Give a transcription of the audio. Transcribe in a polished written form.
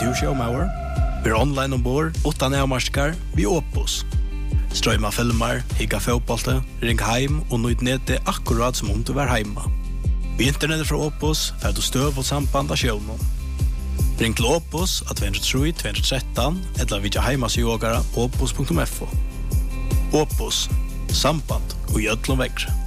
du showmauer. Vi online ombord, utan avmarskar, vi Opus. Strøyma filmer, higga fotbollte, ring heim og nøyd nede akkurat som om du var heima. Vi internettet fra Opus får du støv og samband av sjøvnen. Ring til Opus av 203-213 eller vidja heimasjogara opus.fo. Opus, samband og gjødlom vekkre.